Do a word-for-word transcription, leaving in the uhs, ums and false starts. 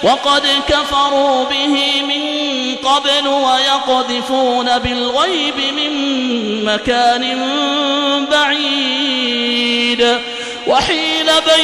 وقد كفروا به من قبل ويقذفون بالغيب من مكان بعيد وحيل بين